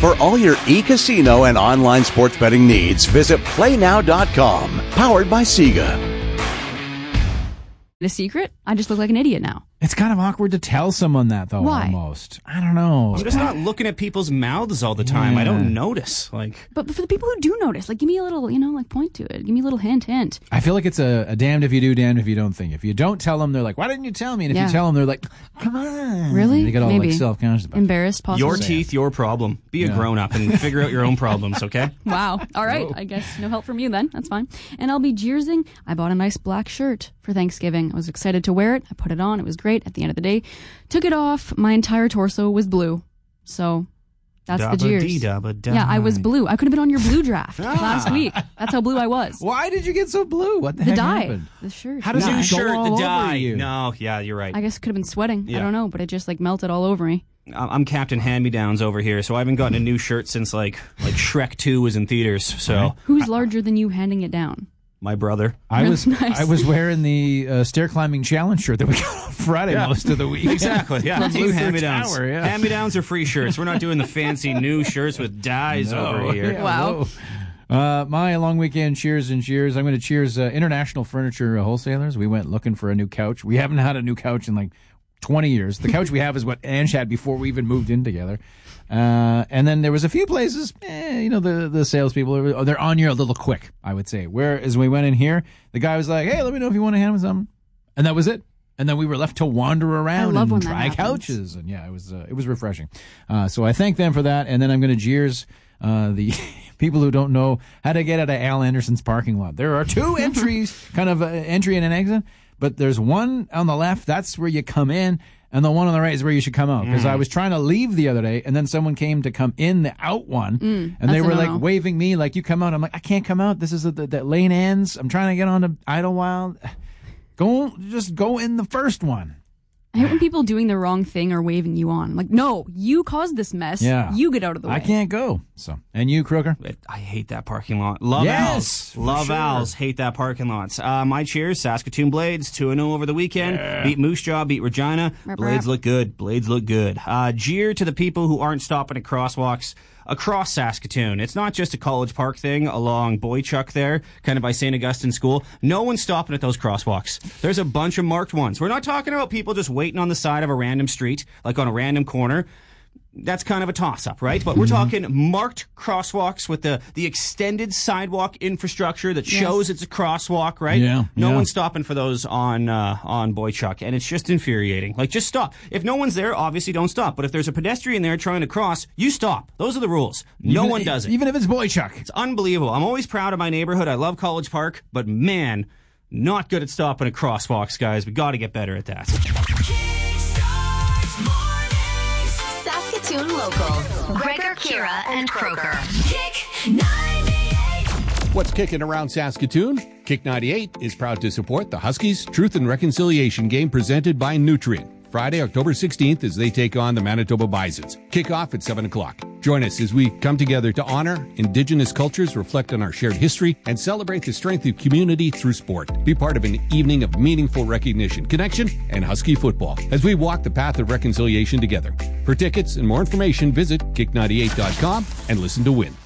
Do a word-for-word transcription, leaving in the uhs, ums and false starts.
For all your e-casino and online sports betting needs, visit play now dot com. Powered by Sega. The secret? I just look like an idiot now. It's kind of awkward to tell someone that, though. Why? Almost. I don't know. I'm just not looking at people's mouths all the time. Yeah. I don't notice. Like, But for the people who do notice, like, give me a little, you know, like, point to it. Give me a little hint, hint. I feel like it's a, a damned if you do, damned if you don't thing. If you don't tell them, they're like, why didn't you tell me? And if Yeah. you tell them, they're like, come on. Really? They get all Maybe. like self-conscious about it. Embarrassed, possibly. your teeth, your problem. Be a Yeah. grown-up and figure out your own problems, okay? Wow. All right. I guess no help from you then. That's fine. And I'll be jeersing. I bought a nice black shirt for Thanksgiving. I was excited to wear it. I put it on. It was great. At the end of the day, took it off. My entire torso was blue. So that's the jeers. Dabba-dee-dabba-die. Yeah, I was blue. I could have been on your blue draft last week. That's how blue I was. Why did you get so blue? What the, The heck dye. happened? The shirt. How does Yeah. it New go shirt, all the over dye. you? No, yeah, you're right. I guess it could have been sweating. Yeah. I don't know, but it just like melted all over me. I'm Captain Hand-Me-Downs over here, so I haven't gotten a new shirt since like like Shrek two was in theaters. So Who's larger than you handing it down? my brother. I Really was nice. I was wearing the uh, stair climbing challenge shirt that we got on Friday Yeah. most of the week. Exactly. Yeah. From Team Luther hand-me-downs. Tower, yeah. Hand-me-downs are free shirts. We're not doing the fancy new shirts with dyes No, over here. yeah, Wow. whoa. Uh, my long weekend cheers and cheers. I'm going to cheers uh, International Furniture Wholesalers. We went looking for a new couch. We haven't had a new couch in like twenty years. The couch we have is what Ange had before we even moved in together. Uh, and then there was a few places, eh, you know, the, the salespeople, are, they're on you a little quick, I would say. Whereas we went in here, the guy was like, hey, let me know if you want to hand me something. And that was it. And then we were left to wander around love and when that try happens. couches. And yeah, it was uh, it was refreshing. Uh, so I thank them for that. And then I'm going to jeers uh, the people who don't know how to get out of Al Anderson's parking lot. There are two entries, kind of uh, entry and an exit. But there's one on the left, that's where you come in. And the one on the right is where you should come out. Because Mm. I was trying to leave the other day, and then someone came to come in the out one, and they that's a were like no-no. waving me like, you come out. I'm like, I can't come out. This is the, the, the lane ends. I'm trying to get on to Idlewild. Go, just go in the first one. I hate when people doing the wrong thing are waving you on. I'm like, no, you caused this mess. Yeah. You get out of the way. I can't go. So, and you, Kroger? I hate that parking lot. Love Yes, Al's. for Love sure. Al's. Hate that parking lot. Uh, my cheers, Saskatoon Blades, two and oh over the weekend. Beat Moose Jaw, beat Regina. Rap, Blades rap. look good. Blades look good. Uh, jeer to the people who aren't stopping at crosswalks across Saskatoon. It's not just a College Park thing along Boychuk there, kind of by Saint Augustine School. No one's stopping at those crosswalks. There's a bunch of marked ones. We're not talking about people just waiting on the side of a random street, like on a random corner. That's kind of a toss-up, right? But we're talking marked crosswalks with the, the extended sidewalk infrastructure that shows it's a crosswalk, right? Yeah, No yeah. one's stopping for those on uh, on Boychuk, and it's just infuriating. Like, just stop. If no one's there, obviously don't stop. But if there's a pedestrian there trying to cross, you stop. Those are the rules. No Even- one does it. Even if it's Boychuk. It's unbelievable. I'm always proud of my neighborhood. I love College Park, but man, not good at stopping at crosswalks, guys. We got to get better at that. Saskatoon Local. Gregor, Kira, and Kroger. Kick ninety-eight. What's kicking around Saskatoon? Kick ninety-eight is proud to support the Huskies Truth and Reconciliation game presented by Nutrien. Friday, October sixteenth, as they take on the Manitoba Bisons. Kickoff at seven o'clock. Join us as we come together to honor Indigenous cultures, reflect on our shared history, and celebrate the strength of community through sport. Be part of an evening of meaningful recognition, connection, and Husky football as we walk the path of reconciliation together. For tickets and more information, visit kick ninety-eight dot com and listen to win.